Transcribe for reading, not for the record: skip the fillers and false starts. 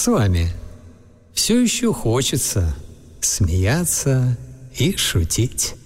с вами? Все еще хочется смеяться и шутить.